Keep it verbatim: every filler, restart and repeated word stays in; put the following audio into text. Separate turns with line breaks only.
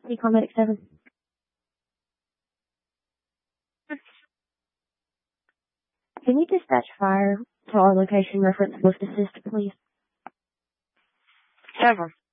Recon Medic seven. Can you dispatch fire to our location reference lift assist, please?
Seven.